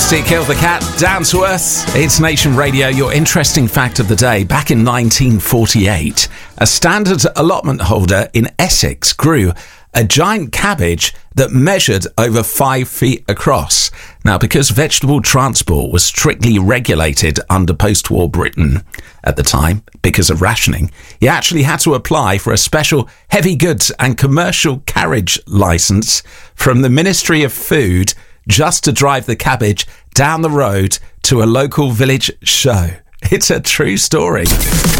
Mystic, Kill the Cat, Down to Earth. It's Nation Radio, your interesting fact of the day. Back in 1948, a standard allotment holder in Essex grew a giant cabbage that measured over 5 feet across. Now, because vegetable transport was strictly regulated under post-war Britain at the time, because of rationing, he actually had to apply for a special heavy goods and commercial carriage licence from the Ministry of Food just to drive the cabbage down the road to a local village show. It's a true story.